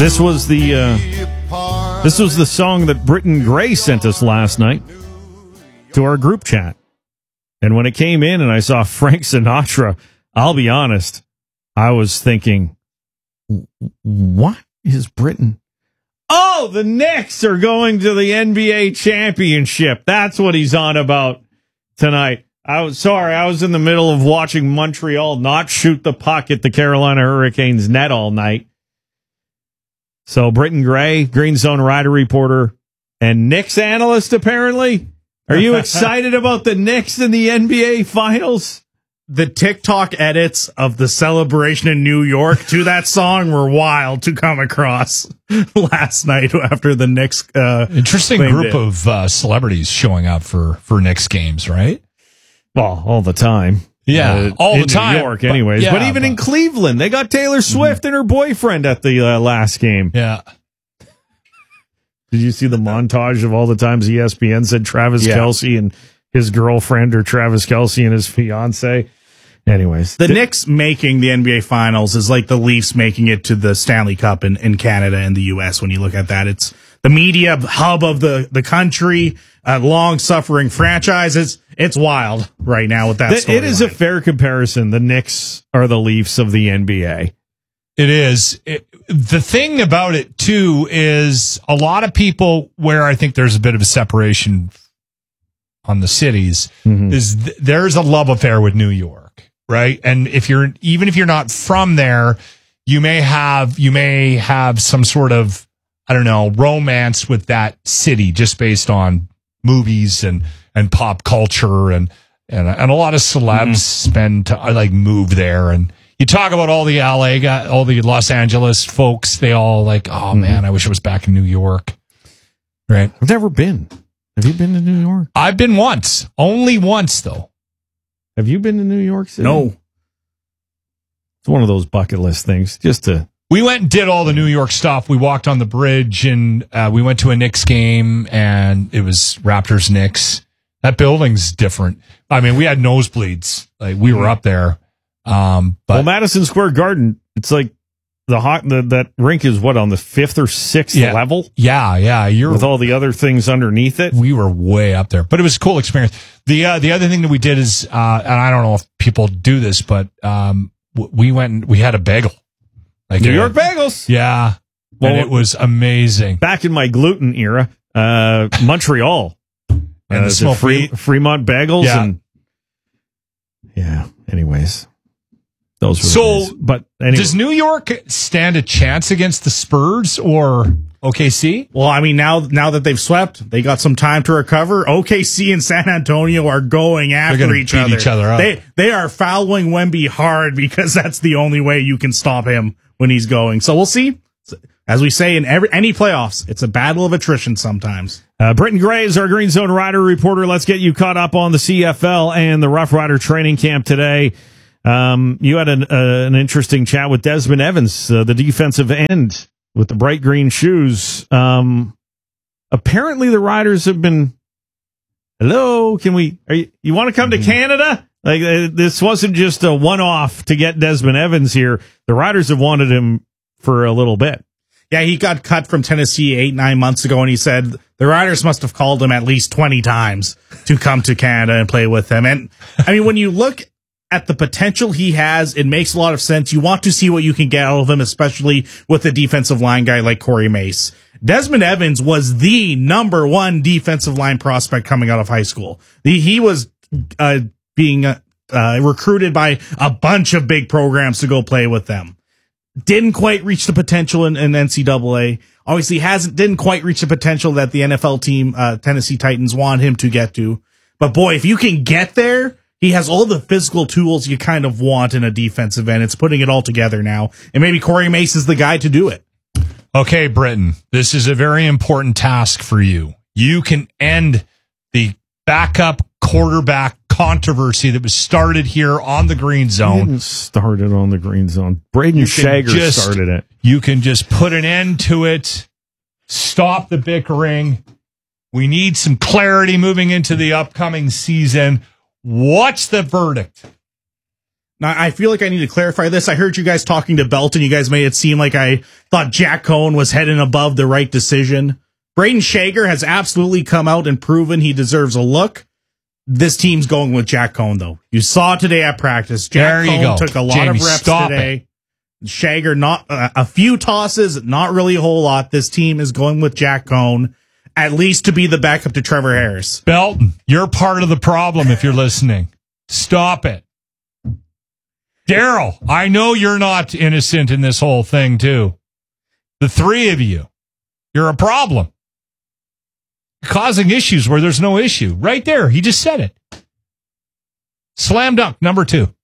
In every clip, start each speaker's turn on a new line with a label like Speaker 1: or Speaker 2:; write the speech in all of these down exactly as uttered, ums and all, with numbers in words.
Speaker 1: This was the uh, this was the song that Britton Gray sent us last night to our group chat. And when it came in and I saw Frank Sinatra, I'll be honest, I was thinking, what is Britton? Oh, the Knicks are going to the N B A championship. That's what he's on about tonight. I was sorry, I was in the middle of watching Montreal not shoot the puck at the Carolina Hurricanes net all night. So Britton Gray, Green Zone Rider reporter, and Knicks analyst, apparently. Are you excited about the Knicks in the N B A Finals?
Speaker 2: The TikTok edits of the celebration in New York to that song were wild to come across last night after the Knicks. Uh,
Speaker 3: Interesting group it. of uh, celebrities showing up for, for Knicks games, right?
Speaker 1: Well, all the time.
Speaker 3: Yeah,
Speaker 1: uh,
Speaker 3: all the
Speaker 1: in
Speaker 3: time.
Speaker 1: New York, anyways. But, yeah, but even but, in Cleveland, they got Taylor Swift mm-hmm. and her boyfriend at the uh, last game.
Speaker 3: Yeah.
Speaker 1: Did you see the montage of all the times E S P N said Travis yeah. Kelce and his girlfriend, or Travis Kelce and his fiance? Anyways.
Speaker 2: The th- Knicks making the N B A Finals is like the Leafs making it to the Stanley Cup in, in Canada and the U S when you look at that. It's the media hub of the, the country, uh, long-suffering franchises. It's wild right now with that story.
Speaker 1: It is line. a fair comparison. The Knicks are the Leafs of the N B A.
Speaker 3: It is. It, the thing about it, too, is a lot of people where I think there's a bit of a separation on the cities mm-hmm. is th- there's a love affair with New York, right? And if you're even if you're not from there, you may have you may have some sort of, I don't know, romance with that city just based on movies and, and pop culture, and, and and a lot of celebs mm-hmm. spend to, like move there. And you talk about all the L A guys, all the Los Angeles folks, they all like, oh mm-hmm. man, I wish I was back in New York. Right?
Speaker 1: I've never been. Have you been to New York?
Speaker 3: I've been once, only once though.
Speaker 1: Have you been to New York City?
Speaker 2: No.
Speaker 1: It's one of those bucket list things, just to.
Speaker 3: We went and did all the New York stuff. We walked on the bridge, and uh, we went to a Knicks game, and it was Raptors Knicks. That building's different. I mean, we had nosebleeds. Like, we were up there. Um, but
Speaker 1: well, Madison Square Garden, it's like the hot the, that rink is what, on the fifth or sixth
Speaker 3: yeah,
Speaker 1: level?
Speaker 3: Yeah, yeah. You're
Speaker 1: with all the other things underneath it.
Speaker 3: We were way up there, but it was a cool experience. The uh, the other thing that we did is, uh, and I don't know if people do this, but um, we went and we had a bagel. Like
Speaker 1: New York bagels.
Speaker 3: Yeah. Well, and it was amazing.
Speaker 1: Back in my gluten era, uh, Montreal.
Speaker 3: and
Speaker 1: uh,
Speaker 3: the smoke
Speaker 1: Free, Fremont bagels.
Speaker 3: Yeah.
Speaker 1: And, yeah. Anyways. Those were
Speaker 3: so,
Speaker 1: nice. But anyway.
Speaker 3: Does New York stand a chance against the Spurs or O K C?
Speaker 2: Well, I mean, now now that they've swept, they got some time to recover. O K C and San Antonio are going after each other.
Speaker 3: each other up.
Speaker 2: They they are fouling Wemby hard because that's the only way you can stop him when he's going. So we'll see. As we say in every any playoffs, it's a battle of attrition sometimes.
Speaker 1: Uh, Britton Gray is our Green Zone Rider reporter. Let's get you caught up on the C F L and the Rough Rider training camp today. Um, you had an, uh, an interesting chat with Desmond Evans, uh, the defensive end with the bright green shoes. Um, apparently the Riders have been, hello, can we, are you, you want to come mm-hmm. to Canada? Like, uh, this wasn't just a one-off to get Desmond Evans here. The Riders have wanted him for a little bit.
Speaker 2: Yeah, he got cut from Tennessee eight, nine months ago, and he said the Riders must have called him at least twenty times to come to Canada and play with them. And, I mean, when you look at the potential he has, it makes a lot of sense. You want to see what you can get out of him, especially with a defensive line guy like Corey Mace. Desmond Evans was the number one defensive line prospect coming out of high school. The, he was uh, being uh, uh, recruited by a bunch of big programs to go play with them. Didn't quite reach the potential in, in N C double A. Obviously, hasn't didn't quite reach the potential that the N F L team, uh, Tennessee Titans, want him to get to. But boy, if you can get there, he has all the physical tools you kind of want in a defensive end. It's putting it all together now. And maybe Corey Mace is the guy to do it.
Speaker 3: Okay, Britton, this is a very important task for you. You can end the backup quarterback controversy that was started here on the Green Zone.
Speaker 1: He didn't start it on the Green Zone. Braden Shager just, started it.
Speaker 3: You can just put an end to it. Stop the bickering. We need some clarity moving into the upcoming season. What's the verdict?
Speaker 2: Now, I feel like I need to clarify this. I heard you guys talking to Belton. You guys made it seem like I thought Jack Cohn was heading above the right decision. Braden Shager has absolutely come out and proven he deserves a look. This team's going with Jack Cohn, though. You saw today at practice. Jack
Speaker 3: there you
Speaker 2: Cohn
Speaker 3: go.
Speaker 2: took a lot
Speaker 3: Jamie,
Speaker 2: of reps
Speaker 3: stop
Speaker 2: today.
Speaker 3: It.
Speaker 2: Shager, not uh, a few tosses, not really a whole lot. This team is going with Jack Cohn, at least to be the backup to Trevor Harris.
Speaker 3: Belton, you're part of the problem if you're listening. Stop it. Daryl, I know you're not innocent in this whole thing, too. The three of you, you're a problem. You're causing issues where there's no issue. Right there, he just said it. Slam dunk, number two.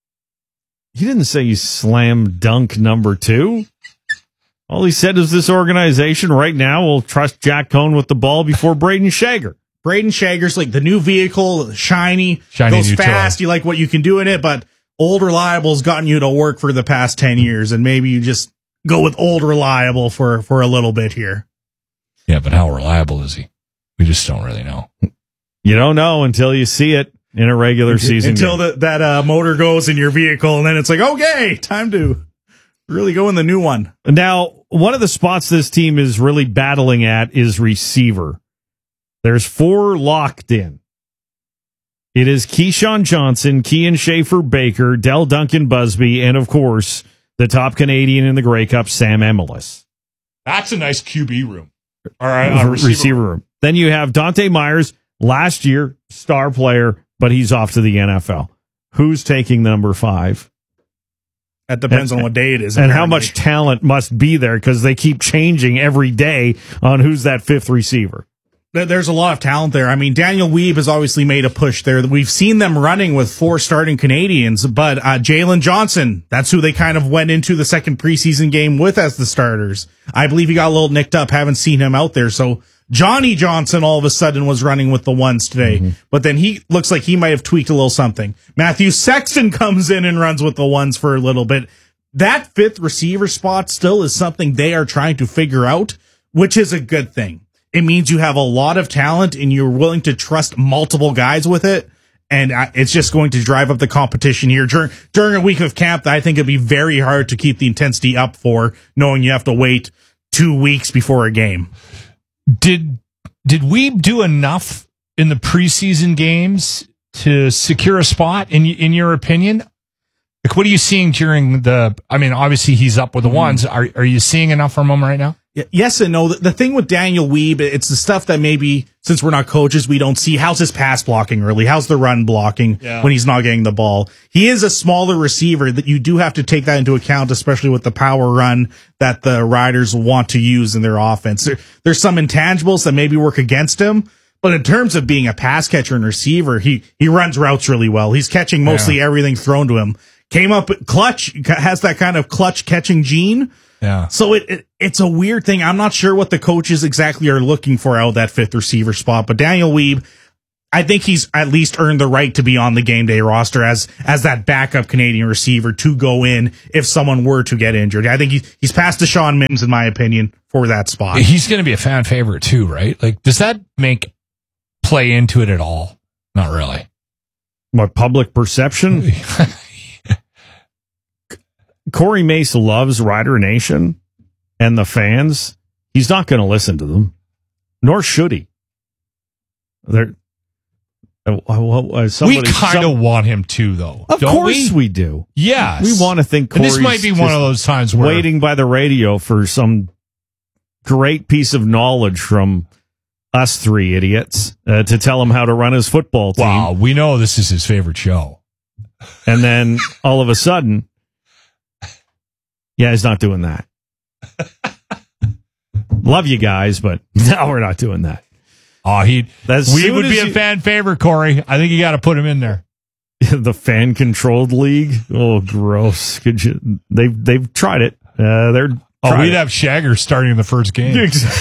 Speaker 1: He didn't say you slam dunk number two. All he said is this organization right now will trust Jack Cohn with the ball before Braden Shager.
Speaker 2: Braden Shager's like the new vehicle, shiny,
Speaker 3: shiny
Speaker 2: goes fast. You like what you can do in it, but Old Reliable's gotten you to work for the past ten years, and maybe you just go with Old Reliable for, for a little bit here.
Speaker 3: Yeah, but how reliable is he? We just don't really know.
Speaker 1: You don't know until you see it in a regular season
Speaker 2: Until
Speaker 1: game.
Speaker 2: the, that uh, motor goes in your vehicle, and then it's like, okay, time to really go in the new one.
Speaker 1: Now, one of the spots this team is really battling at is receiver. There's four locked in. It is Keyshawn Johnson, Kean Schaefer Baker, Dell Duncan Busby, and of course, the top Canadian in the Grey Cup, Sam Emilus.
Speaker 3: That's a nice Q B room. All right, uh,
Speaker 1: receiver, receiver room. Then you have Dante Myers, last year, star player, but he's off to the N F L. Who's taking number five?
Speaker 2: That depends and, on what day it is.
Speaker 1: And apparently. How much talent must be there because they keep changing every day on who's that fifth receiver.
Speaker 2: There's a lot of talent there. I mean, Daniel Weeb has obviously made a push there. We've seen them running with four starting Canadians, but uh, Jalen Johnson, that's who they kind of went into the second preseason game with as the starters. I believe he got a little nicked up. Haven't seen him out there. So Johnny Johnson all of a sudden was running with the ones today, mm-hmm. but then he looks like he might have tweaked a little something. Matthew Sexton comes in and runs with the ones for a little bit. That fifth receiver spot still is something they are trying to figure out, which is a good thing. It means you have a lot of talent and you're willing to trust multiple guys with it. And it's just going to drive up the competition here during, during a week of camp that I think it'd be very hard to keep the intensity up for, knowing you have to wait two weeks before a game.
Speaker 3: Did, did Weeb do enough in the preseason games to secure a spot in, in your opinion? Like, what are you seeing during the, I mean, obviously he's up with the ones. Are, are you seeing enough from him right now?
Speaker 2: Yes and no. The thing with Daniel Weeb, it's the stuff that maybe, since we're not coaches, we don't see. How's his pass blocking, really? How's the run blocking yeah. when he's not getting the ball? He is a smaller receiver that you do have to take that into account, especially with the power run that the Riders want to use in their offense. There, there's some intangibles that maybe work against him, but in terms of being a pass catcher and receiver, he, he runs routes really well. He's catching mostly yeah. everything thrown to him. Came up clutch, has that kind of clutch catching gene.
Speaker 3: Yeah.
Speaker 2: So it, it it's a weird thing. I'm not sure what the coaches exactly are looking for out of that fifth receiver spot, but Daniel Weeb, I think he's at least earned the right to be on the game day roster as as that backup Canadian receiver to go in if someone were to get injured. I think he, he's past Deshaun Mims, in my opinion, for that spot.
Speaker 3: He's going to be a fan favorite too, right? Like, does that make play into it at all? Not really.
Speaker 1: What, public perception? Corey Mace loves Rider Nation and the fans. He's not going to listen to them, nor should he. They're, uh, uh, somebody,
Speaker 3: we kind of want him to, though.
Speaker 1: Of
Speaker 3: don't
Speaker 1: course we?
Speaker 3: we
Speaker 1: do.
Speaker 3: Yes.
Speaker 1: We want to think Corey's
Speaker 3: and this might be one of those times where
Speaker 1: waiting by the radio for some great piece of knowledge from us three idiots uh, to tell him how to run his football team.
Speaker 3: Wow, we know this is his favorite show.
Speaker 1: And then all of a sudden, yeah, he's not doing that. Love you guys, but no, we're not doing that.
Speaker 3: Oh, he
Speaker 1: As
Speaker 3: we would be a
Speaker 1: you,
Speaker 3: fan favorite, Corey. I think you got to put him in there.
Speaker 1: The fan controlled league. Oh, gross. Could you? They've they've tried it. Uh, they're
Speaker 3: oh, we'd it. have Shagger starting the first game.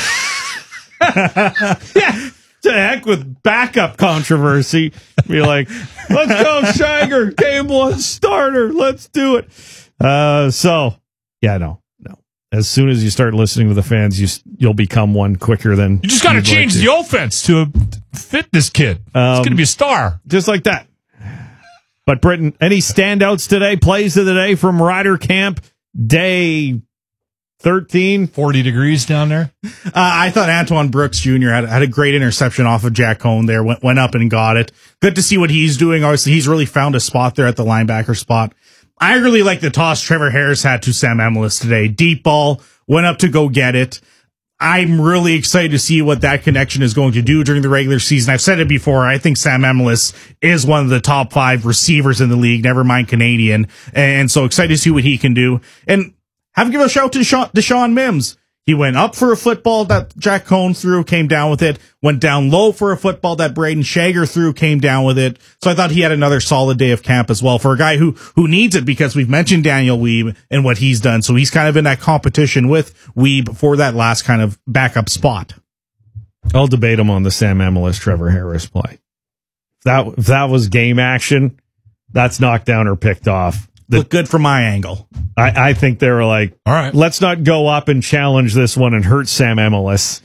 Speaker 1: Yeah. To heck with backup controversy. Be like, let's go, Shagger. Game one starter. Let's do it. Uh, so, yeah, no, no. As soon as you start listening to the fans, you, you'll become one quicker than
Speaker 3: you just got to change the offense to fit this kid. Um, He's going to be a star.
Speaker 1: Just like that. But Britton, any standouts today? Plays of the day from Rider Camp day thirteen?
Speaker 3: forty degrees down there.
Speaker 2: Uh, I thought Antoine Brooks Junior had, had a great interception off of Jack Cohn there, went, went up and got it. Good to see what he's doing. Obviously, he's really found a spot there at the linebacker spot. I really like the toss Trevor Harris had to Sam Emilus today. Deep ball, went up to go get it. I'm really excited to see what that connection is going to do during the regular season. I've said it before. I think Sam Emilus is one of the top five receivers in the league, never mind Canadian. And so excited to see what he can do. And have to give a shout to Deshaun, Deshaun Mims. He went up for a football that Jack Cohn threw, came down with it. Went down low for a football that Braden Shager threw, came down with it. So I thought he had another solid day of camp as well for a guy who who needs it, because we've mentioned Daniel Weeb and what he's done. So he's kind of in that competition with Weeb for that last kind of backup spot.
Speaker 1: I'll debate him on the Sam Emilus Trevor Harris play. If that, if that was game action, that's knocked down or picked off.
Speaker 2: Look good from my angle.
Speaker 1: I, I think they were like,
Speaker 3: all right,
Speaker 1: let's not go up and challenge this one and hurt Sam Emilus.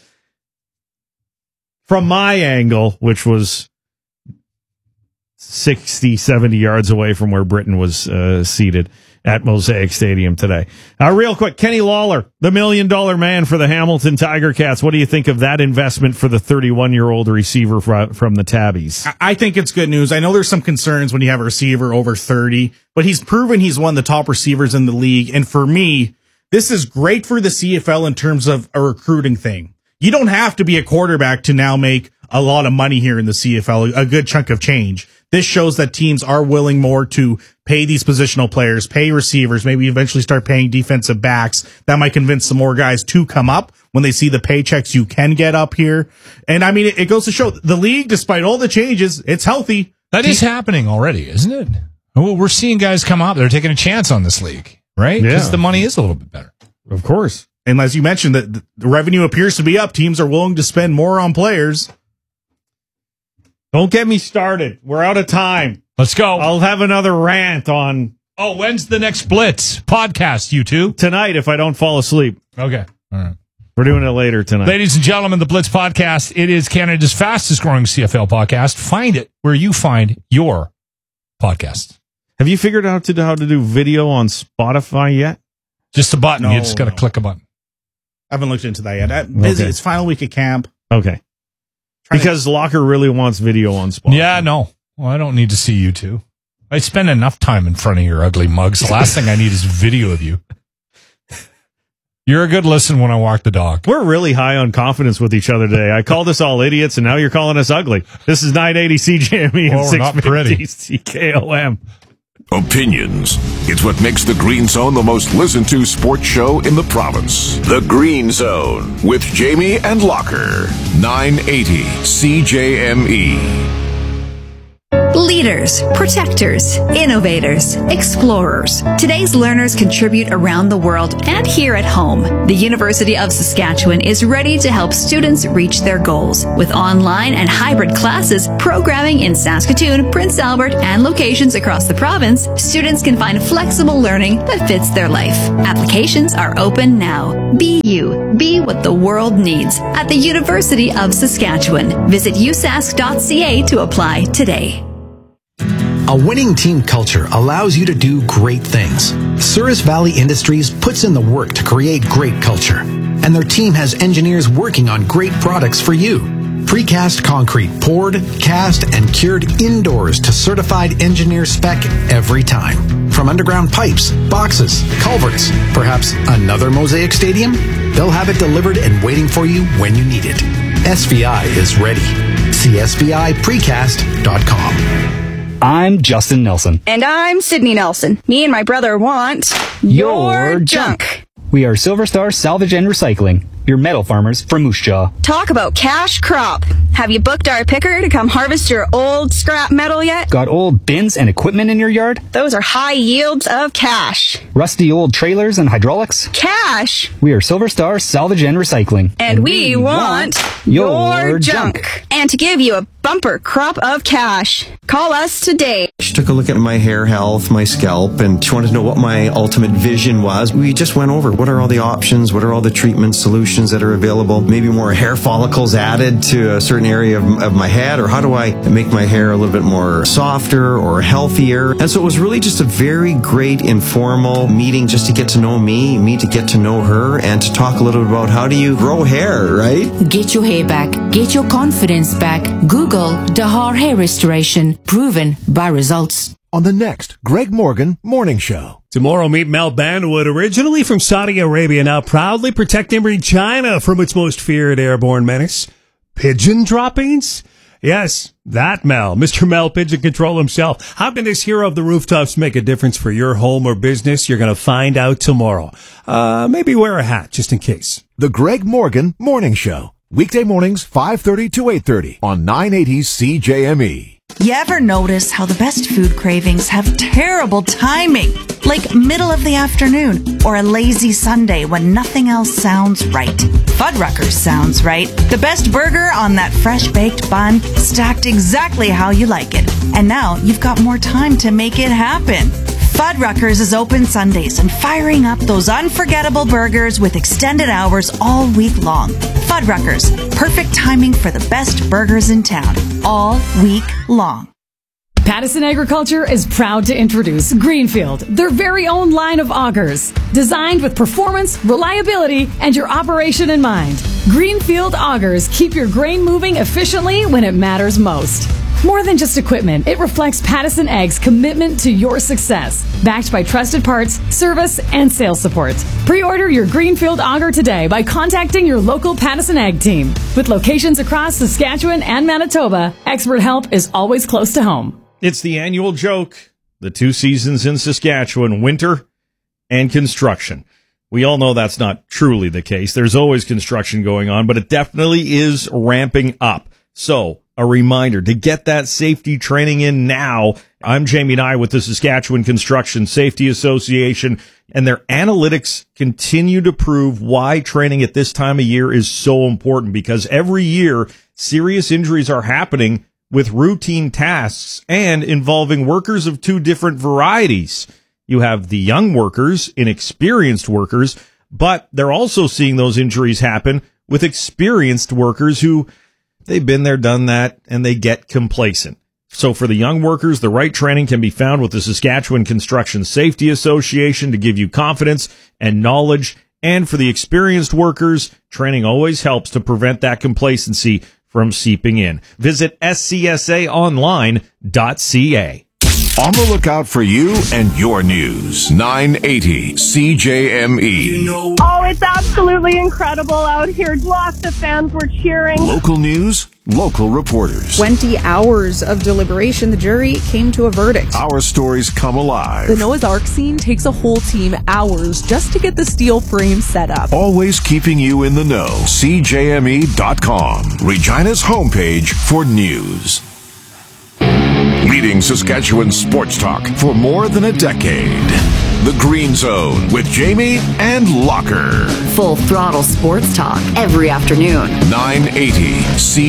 Speaker 1: From my angle, which was sixty, seventy yards away from where Britton was uh, seated at Mosaic Stadium today. Uh, real quick, Kenny Lawler, the million dollar man for the Hamilton Tiger Cats. What do you think of that investment for the thirty-one-year-old receiver from, from the Tabbies?
Speaker 2: I think it's good news. I know there's some concerns when you have a receiver over thirty, but he's proven he's one of the top receivers in the league. And for me, this is great for the C F L in terms of a recruiting thing. You don't have to be a quarterback to now make a lot of money here in the C F L, a good chunk of change. This shows that teams are willing more to pay these positional players, pay receivers, maybe eventually start paying defensive backs. That might convince some more guys to come up when they see the paychecks you can get up here. And I mean, it, it goes to show the league, despite all the changes, it's healthy.
Speaker 3: That is happening already, isn't it? Well, we're seeing guys come up. They're taking a chance on this league, right? Because
Speaker 1: Yeah.
Speaker 3: the money is a little bit better.
Speaker 1: Of course.
Speaker 2: And as you mentioned, the, the revenue appears to be up. Teams are willing to spend more on players.
Speaker 1: Don't get me started. We're out of time.
Speaker 3: Let's go.
Speaker 1: I'll have another rant on
Speaker 3: Oh, when's the next Blitz podcast, you two?
Speaker 1: tonight if I don't fall asleep.
Speaker 3: Okay. All right.
Speaker 1: We're doing it later tonight.
Speaker 3: Ladies and gentlemen, the Blitz podcast, it is Canada's fastest growing C F L podcast. Find it where you find your podcast.
Speaker 1: Have you figured out to how to do video on Spotify yet?
Speaker 3: Just a button.
Speaker 2: No,
Speaker 3: you just got to
Speaker 2: no.
Speaker 3: click a button.
Speaker 2: I haven't looked into that yet. I'm busy.
Speaker 1: Okay.
Speaker 2: It's final week of camp.
Speaker 1: Okay.
Speaker 2: Trying
Speaker 1: Because Locker really wants video on Spotify.
Speaker 3: Yeah, no. Well, I don't need to see you two. I spend enough time in front of your ugly mugs. The last thing I need is video of you. You're a good listen when I walk the dog.
Speaker 1: We're really high on confidence with each other today. I called us all idiots, and now you're calling us ugly. This is nine eighty C J M E
Speaker 3: Well,
Speaker 1: and
Speaker 3: we're not
Speaker 1: six fifty
Speaker 3: pretty.
Speaker 1: C K O M.
Speaker 4: Opinions. It's what makes the Green Zone the most listened to sports show in the province. The Green Zone with Jamie and Locker. nine eighty C J M E.
Speaker 5: Leaders, protectors, innovators, explorers. Today's learners contribute around the world and here at home. The University of Saskatchewan is ready to help students reach their goals. With online and hybrid classes, programming in Saskatoon, Prince Albert, and locations across the province, students can find flexible learning that fits their life. Applications are open now. Be you. Be what the world needs at the University of Saskatchewan. Visit u sask dot c a to apply today.
Speaker 6: A winning team culture allows you to do great things. Souris Valley Industries puts in the work to create great culture, and their team has engineers working on great products for you. Precast concrete poured, cast, and cured indoors to certified engineer spec every time. From underground pipes, boxes, culverts, perhaps another Mosaic Stadium? They'll have it delivered and waiting for you when you need it. S V I is ready. See S V I precast dot com.
Speaker 7: I'm Justin Nelson.
Speaker 8: And I'm Sydney Nelson. Me and my brother want
Speaker 7: Your junk. We are Silver Star Salvage and Recycling, your metal farmers from Moose Jaw.
Speaker 8: Talk about cash crop. Have you booked our picker to come harvest your old scrap metal yet?
Speaker 7: Got old bins and equipment in your yard?
Speaker 8: Those are high yields of cash.
Speaker 7: Rusty old trailers and hydraulics?
Speaker 8: Cash.
Speaker 7: We are Silver Star Salvage and Recycling.
Speaker 8: And, and we, we want your junk. junk. And to give you a bumper crop of cash, call us today.
Speaker 9: She took a look at my hair health, my scalp, and she wanted to know what my ultimate vision was. We just went over what are all the options, what are all the treatment solutions that are available, maybe more hair follicles added to a certain certain area of, of my head, or how do I make my hair a little bit more softer or healthier? And so it was really just a very great informal meeting just to get to know me, me to get to know her, and to talk a little bit about how do you grow hair, right?
Speaker 10: Get your hair back. Get your confidence back. Google Dahar Hair Restoration. Proven by results.
Speaker 11: On the next Greg Morgan Morning Show.
Speaker 12: Tomorrow, meet Mel Banwood, originally from Saudi Arabia, now proudly protecting China from its most feared airborne menace, pigeon droppings. Yes, that Mel, Mister Mel Pigeon Control himself. How can this hero of the rooftops make a difference for your home or business? You're going to find out tomorrow. Uh, maybe wear a hat just in case.
Speaker 11: The Greg Morgan Morning Show. Weekday mornings, five thirty to eight thirty on nine eighty C J M E.
Speaker 13: You ever notice how the best food cravings have terrible timing? Like middle of the afternoon or a lazy Sunday when nothing else sounds right. Fuddruckers sounds right. The best burger on that fresh baked bun, stacked exactly how you like it. And now you've got more time to make it happen. Fuddruckers is open Sundays and firing up those unforgettable burgers with extended hours all week long. Fuddruckers, perfect timing for the best burgers in town, all week long.
Speaker 14: Pattison Agriculture is proud to introduce Greenfield, their very own line of augers, designed with performance, reliability, and your operation in mind. Greenfield augers keep your grain moving efficiently when it matters most. More than just equipment, it reflects Pattison Ag's commitment to your success, backed by trusted parts, service, and sales support. Pre-order your Greenfield auger today by contacting your local Pattison Ag team. With locations across Saskatchewan and Manitoba, expert help is always close to home.
Speaker 1: It's the annual joke. The two seasons in Saskatchewan, winter and construction. We all know that's not truly the case. There's always construction going on, but it definitely is ramping up. So, a reminder to get that safety training in now. I'm Jamie Nye with the Saskatchewan Construction Safety Association, and their analytics continue to prove why training at this time of year is so important, because every year serious injuries are happening with routine tasks and involving workers of two different varieties. You have the young workers, inexperienced workers, but they're also seeing those injuries happen with experienced workers who they've been there, done that, and they get complacent. So for the young workers, the right training can be found with the Saskatchewan Construction Safety Association to give you confidence and knowledge. And for the experienced workers, training always helps to prevent that complacency from seeping in. Visit S C S A online dot C A.
Speaker 4: On the lookout for you and your news. nine eighty C J M E.
Speaker 15: Oh, it's absolutely incredible out here. Lots of fans were cheering.
Speaker 4: Local news, local reporters.
Speaker 16: twenty hours of deliberation, the jury came to a verdict.
Speaker 4: Our stories come alive.
Speaker 17: The Noah's Ark scene takes a whole team hours just to get the steel frame set up.
Speaker 4: Always keeping you in the know. C J M E dot com. Regina's homepage for news. Leading Saskatchewan sports talk for more than a decade. The Green Zone with Jamie and Locker.
Speaker 10: Full throttle sports talk every afternoon.
Speaker 4: nine eighty C